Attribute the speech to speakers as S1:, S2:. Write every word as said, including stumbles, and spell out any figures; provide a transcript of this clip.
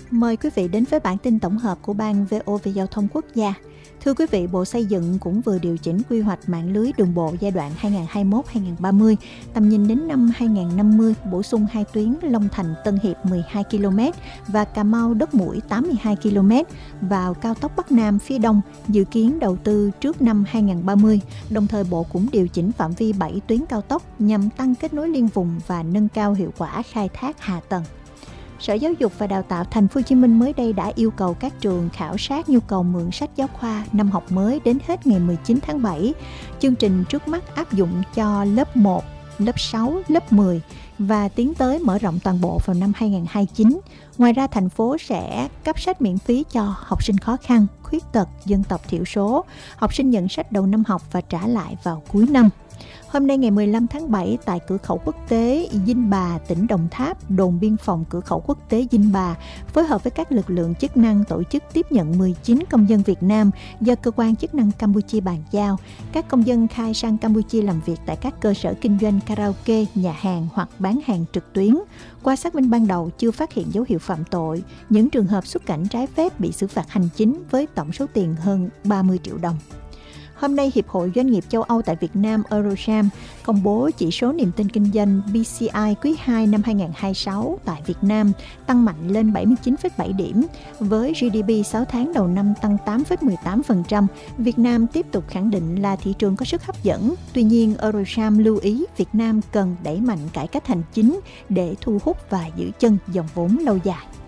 S1: Mời quý vị đến với bản tin tổng hợp của Ban vê o vê Giao thông Quốc gia. Thưa quý vị, Bộ Xây dựng cũng vừa điều chỉnh quy hoạch mạng lưới đường bộ giai đoạn hai nghìn không trăm hai mươi mốt đến hai nghìn không trăm ba mươi, tầm nhìn đến năm hai nghìn không trăm năm mươi, bổ sung hai tuyến Long Thành Tân Hiệp mười hai ki lô mét và Cà Mau Đất Mũi tám mươi hai ki lô mét vào cao tốc Bắc Nam phía Đông, dự kiến đầu tư trước năm hai nghìn không trăm ba mươi. Đồng thời, Bộ cũng điều chỉnh phạm vi bảy tuyến cao tốc nhằm tăng kết nối liên vùng và nâng cao hiệu quả khai thác hạ tầng. Sở Giáo dục và Đào tạo Thành phố Hồ Chí Minh mới đây đã yêu cầu các trường khảo sát nhu cầu mượn sách giáo khoa năm học mới đến hết ngày mười chín tháng bảy. Chương trình trước mắt áp dụng cho lớp một, lớp sáu, lớp mười và tiến tới mở rộng toàn bộ vào năm hai nghìn không trăm hai mươi chín. Ngoài ra, thành phố sẽ cấp sách miễn phí cho học sinh khó khăn, khuyết tật, dân tộc thiểu số, học sinh nhận sách đầu năm học và trả lại vào cuối năm. Hôm nay ngày mười lăm tháng bảy, tại cửa khẩu quốc tế Dinh Bà, tỉnh Đồng Tháp, đồn biên phòng cửa khẩu quốc tế Dinh Bà phối hợp với các lực lượng chức năng tổ chức tiếp nhận mười chín công dân Việt Nam do cơ quan chức năng Campuchia bàn giao. Các công dân khai sang Campuchia làm việc tại các cơ sở kinh doanh karaoke, nhà hàng hoặc bán hàng trực tuyến. Qua xác minh ban đầu, chưa phát hiện dấu hiệu phạm tội. Những trường hợp xuất cảnh trái phép bị xử phạt hành chính với tổng số tiền hơn ba mươi triệu đồng. Hôm nay, Hiệp hội Doanh nghiệp châu Âu tại Việt Nam Eurocharm công bố chỉ số niềm tin kinh doanh bê xê i quý hai năm hai nghìn không trăm hai mươi sáu tại Việt Nam tăng mạnh lên bảy mươi chín phẩy bảy điểm, với giê đê pê sáu tháng đầu năm tăng tám phẩy mười tám phần trăm. Việt Nam tiếp tục khẳng định là thị trường có sức hấp dẫn. Tuy nhiên, Eurocharm lưu ý Việt Nam cần đẩy mạnh cải cách hành chính để thu hút và giữ chân dòng vốn lâu dài.